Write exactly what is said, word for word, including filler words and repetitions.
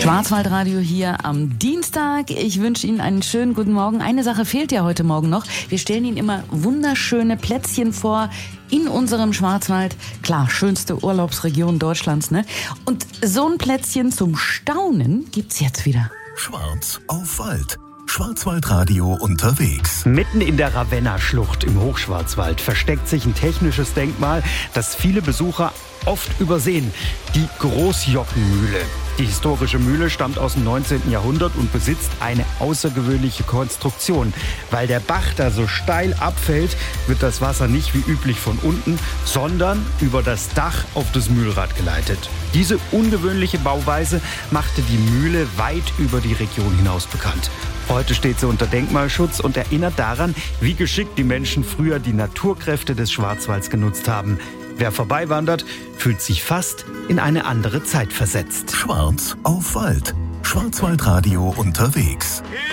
Schwarzwaldradio hier am Dienstag. Ich wünsche Ihnen einen schönen guten Morgen. Eine Sache fehlt ja heute Morgen noch. Wir stellen Ihnen immer wunderschöne Plätzchen vor in unserem Schwarzwald. Klar, schönste Urlaubsregion Deutschlands, ne? Und so ein Plätzchen zum Staunen gibt's jetzt wieder. Schwarz auf Wald. Schwarzwaldradio unterwegs. Mitten in der Ravenna-Schlucht im Hochschwarzwald versteckt sich ein technisches Denkmal, das viele Besucher oft übersehen. Die Großjockenmühle. Die historische Mühle stammt aus dem neunzehnten Jahrhundert und besitzt eine außergewöhnliche Konstruktion. Weil der Bach da so steil abfällt, wird das Wasser nicht wie üblich von unten, sondern über das Dach auf das Mühlrad geleitet. Diese ungewöhnliche Bauweise machte die Mühle weit über die Region hinaus bekannt. Heute steht sie unter Denkmalschutz und erinnert daran, wie geschickt die Menschen früher die Naturkräfte des Schwarzwalds genutzt haben. Wer vorbeiwandert, fühlt sich fast in eine andere Zeit versetzt. Schwarz auf Wald. Schwarzwaldradio unterwegs.